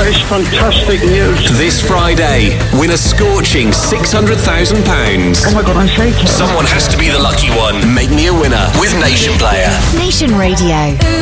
That is fantastic news. This Friday, win a scorching £600,000. Oh my God, I'm shaking. Someone has to be the lucky one. Make me a winner with Nation Player. Nation Radio.